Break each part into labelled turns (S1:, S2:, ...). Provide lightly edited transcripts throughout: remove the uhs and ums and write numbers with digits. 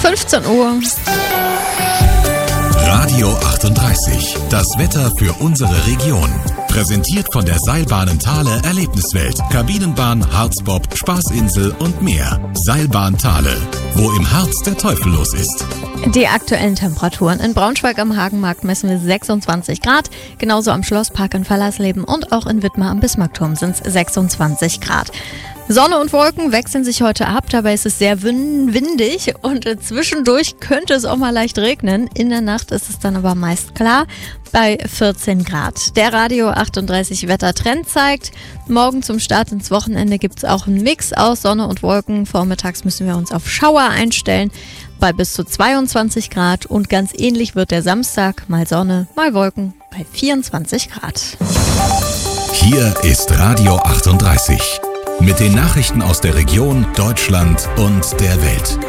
S1: 15 Uhr.
S2: Radio 38, das Wetter für unsere Region. Präsentiert von der Seilbahnen Thale Erlebniswelt, Kabinenbahn, Harzbob, Spaßinsel und mehr. Seilbahn Thale, wo im Harz der Teufel los ist.
S1: Die aktuellen Temperaturen. In Braunschweig am Hagenmarkt messen wir 26 Grad. Genauso am Schlosspark in Fallersleben und auch in Wittmar am Bismarckturm sind es 26 Grad. Sonne und Wolken wechseln sich heute ab, dabei ist es sehr windig und zwischendurch könnte es auch mal leicht regnen. In der Nacht ist es dann aber meist klar bei 14 Grad. Der Radio 38 Wettertrend zeigt, morgen zum Start ins Wochenende gibt es auch einen Mix aus Sonne und Wolken. Vormittags müssen wir uns auf Schauer einstellen bei bis zu 22 Grad und ganz ähnlich wird der Samstag, mal Sonne, mal Wolken bei 24 Grad.
S2: Hier ist Radio 38. Mit den Nachrichten aus der Region, Deutschland und der Welt.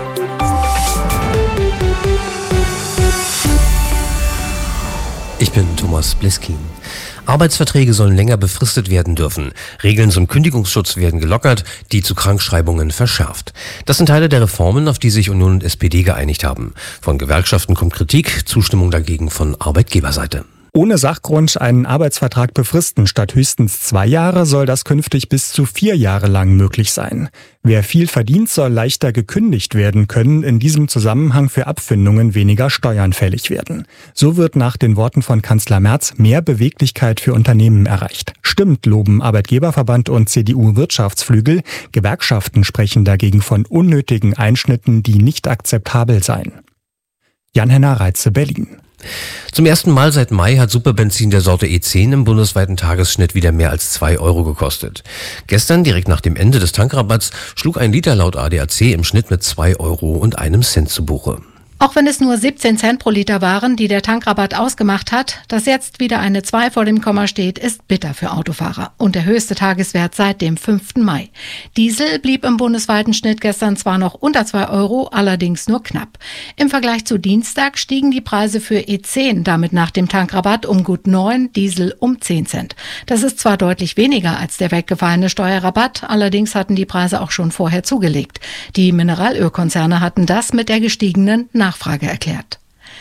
S3: Ich bin Thomas Bliskin. Arbeitsverträge sollen länger befristet werden dürfen. Regeln zum Kündigungsschutz werden gelockert, die zu Krankschreibungen verschärft. Das sind Teile der Reformen, auf die sich Union und SPD geeinigt haben. Von Gewerkschaften kommt Kritik, Zustimmung dagegen von Arbeitgeberseite.
S4: Ohne Sachgrund einen Arbeitsvertrag befristen statt höchstens 2 Jahre soll das künftig bis zu 4 Jahre lang möglich sein. Wer viel verdient, soll leichter gekündigt werden können, in diesem Zusammenhang für Abfindungen weniger Steuern fällig werden. So wird nach den Worten von Kanzler Merz mehr Beweglichkeit für Unternehmen erreicht. Stimmt, loben Arbeitgeberverband und CDU-Wirtschaftsflügel. Gewerkschaften sprechen dagegen von unnötigen Einschnitten, die nicht akzeptabel seien. Jan-Henner Reitze, Berlin.
S3: Zum ersten Mal seit Mai hat Superbenzin der Sorte E10 im bundesweiten Tagesschnitt wieder mehr als 2 Euro gekostet. Gestern, direkt nach dem Ende des Tankrabatts, schlug ein Liter laut ADAC im Schnitt mit 2 Euro und einem Cent zu Buche.
S5: Auch wenn es nur 17 Cent pro Liter waren, die der Tankrabatt ausgemacht hat, dass jetzt wieder eine 2 vor dem Komma steht, ist bitter für Autofahrer. Und der höchste Tageswert seit dem 5. Mai. Diesel blieb im bundesweiten Schnitt gestern zwar noch unter 2 Euro, allerdings nur knapp. Im Vergleich zu Dienstag stiegen die Preise für E10 damit nach dem Tankrabatt um gut 9, Diesel um 10 Cent. Das ist zwar deutlich weniger als der weggefallene Steuerrabatt, allerdings hatten die Preise auch schon vorher zugelegt. Die Mineralölkonzerne hatten das mit der gestiegenen Nachfrage erklärt.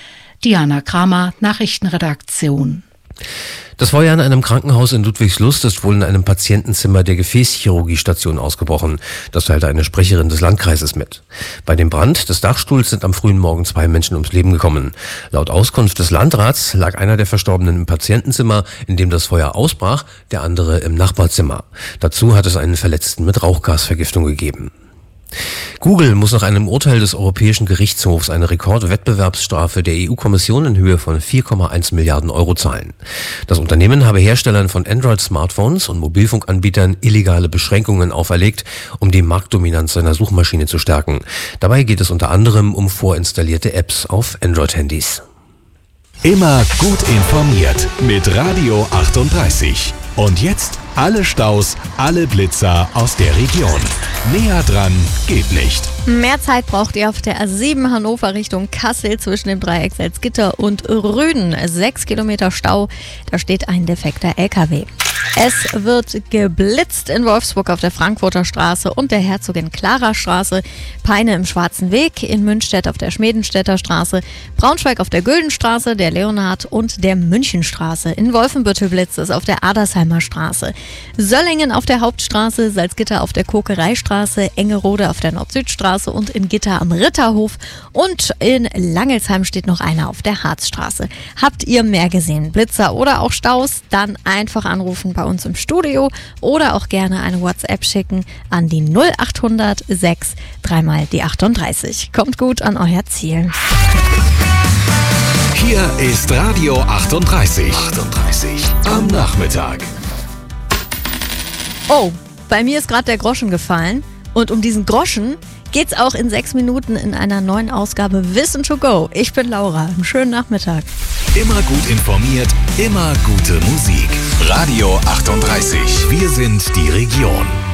S5: Diana Kramer, Nachrichtenredaktion.
S3: Das Feuer in einem Krankenhaus in Ludwigslust ist wohl in einem Patientenzimmer der Gefäßchirurgiestation ausgebrochen. Das teilte eine Sprecherin des Landkreises mit. Bei dem Brand des Dachstuhls sind am frühen Morgen 2 Menschen ums Leben gekommen. Laut Auskunft des Landrats lag einer der Verstorbenen im Patientenzimmer, in dem das Feuer ausbrach, der andere im Nachbarzimmer. Dazu hat es einen Verletzten mit Rauchgasvergiftung gegeben. Google muss nach einem Urteil des Europäischen Gerichtshofs eine Rekordwettbewerbsstrafe der EU-Kommission in Höhe von 4,1 Milliarden Euro zahlen. Das Unternehmen habe Herstellern von Android-Smartphones und Mobilfunkanbietern illegale Beschränkungen auferlegt, um die Marktdominanz seiner Suchmaschine zu stärken. Dabei geht es unter anderem um vorinstallierte Apps auf Android-Handys.
S2: Immer gut informiert mit Radio 38. Und jetzt alle Staus, alle Blitzer aus der Region. Näher dran geht nicht.
S1: Mehr Zeit braucht ihr auf der A7 Hannover Richtung Kassel zwischen dem Dreieck Salzgitter und Rüden. 6 Kilometer Stau, da steht ein defekter LKW. Es wird geblitzt in Wolfsburg auf der Frankfurter Straße und der Herzogin-Clara-Straße, Peine im Schwarzen Weg, in Münstedt auf der Schmedenstädter Straße, Braunschweig auf der Güldenstraße, der Leonhard- und der Münchenstraße. In Wolfenbüttel blitzt es auf der Adersheimer Straße, Söllingen auf der Hauptstraße, Salzgitter auf der Kokereistraße, Engerode auf der Nord-Süd-Straße und in Gitter am Ritterhof und in Langelsheim steht noch einer auf der Harzstraße. Habt ihr mehr gesehen, Blitzer oder auch Staus, dann einfach anrufen bei uns im Studio oder auch gerne eine WhatsApp schicken an die 0800 6 3 mal die 38. Kommt gut an euer Ziel.
S2: Hier ist Radio 38. Am Nachmittag.
S1: Oh, bei mir ist gerade der Groschen gefallen und um diesen Groschen geht's auch in 6 Minuten in einer neuen Ausgabe Wissen to Go. Ich bin Laura. Einen schönen Nachmittag.
S2: Immer gut informiert, immer gute Musik. Radio 38. Wir sind die Region.